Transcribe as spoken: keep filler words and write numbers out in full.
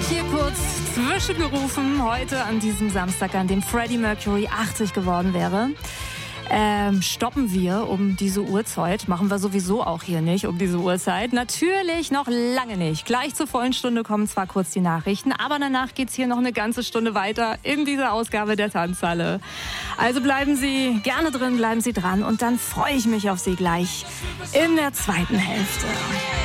Hier kurz zwischengerufen, heute an diesem Samstag, an dem Freddie Mercury achtzig geworden wäre. Ähm, stoppen wir um diese Uhrzeit. Machen wir sowieso auch hier nicht um diese Uhrzeit. Natürlich noch lange nicht. Gleich zur vollen Stunde kommen zwar kurz die Nachrichten, aber danach geht's hier noch eine ganze Stunde weiter in dieser Ausgabe der Tanzhalle. Also bleiben Sie gerne drin, bleiben Sie dran und dann freue ich mich auf Sie gleich in der zweiten Hälfte.